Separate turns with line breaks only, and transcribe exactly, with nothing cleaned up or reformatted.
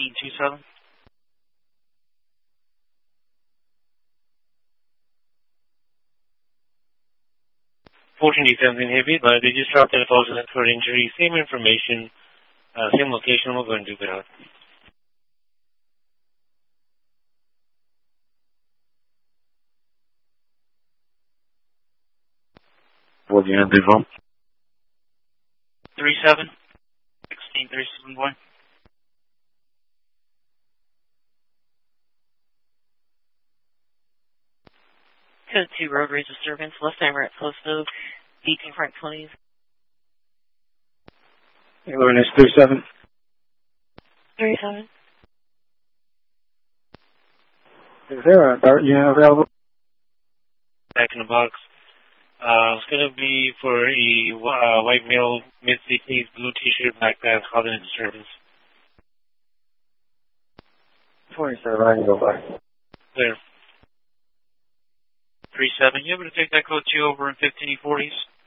sixteen two seven. fourteen seventeen heavy, but they just dropped that falls for injury. Same information, uh, same location. We'll go and do that.
What do you have devant?
three seven. sixteen three seven one.
Code two road rage disturbance, left timer at Post Oak, eighteen front twenties.
Awareness three seven.
three seven.
Is there a dart unit available?
Back in the box. Uh, it's going to be for a uh, white male, mid-sixties, blue t-shirt, black pants, causing a disturbance.
twenty-seven, I can go by.
There. three seven, you able to take that code two over in fifteen forties?